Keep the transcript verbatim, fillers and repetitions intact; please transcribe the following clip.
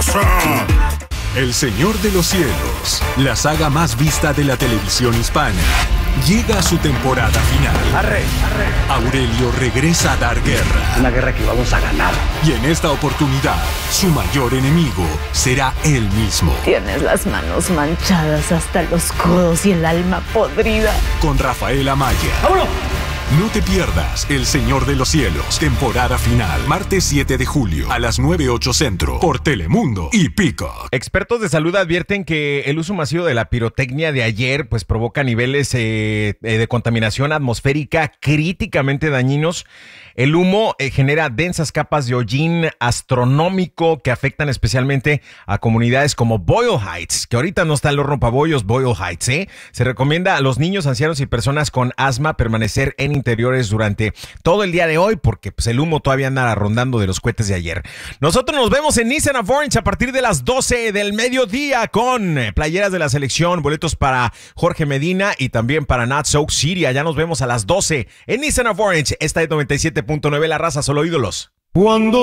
¡Peligroso! El Señor de los Cielos, la saga más vista de la televisión hispana, llega a su temporada final. Arre, arre. Aurelio regresa a dar guerra. Una guerra que vamos a ganar. Y en esta oportunidad, su mayor enemigo será él mismo. Tienes las manos manchadas hasta los codos y el alma podrida. Con Rafael Amaya. ¡Vámonos! No te pierdas El Señor de los Cielos, temporada final, martes siete de julio a las nueve ocho centro, por Telemundo y Peacock. Expertos de salud advierten que el uso masivo de la pirotecnia de ayer pues provoca niveles eh, de contaminación atmosférica críticamente dañinos. El humo eh, genera densas capas de hollín astronómico que afectan especialmente a comunidades como Boyle Heights, que ahorita no está en los rompabollos Boyle Heights, ¿eh? Se recomienda a los niños, ancianos y personas con asma permanecer en interiores durante todo el día de hoy porque pues, el humo todavía anda rondando de los cohetes de ayer. Nosotros nos vemos en Nissan of Orange a partir de las doce del mediodía con playeras de la selección, boletos para Jorge Medina y también para Not So City. Ya nos vemos a las doce en Nissan of Orange. Esta es noventa y siete punto nueve, La Raza, solo ídolos. Cuando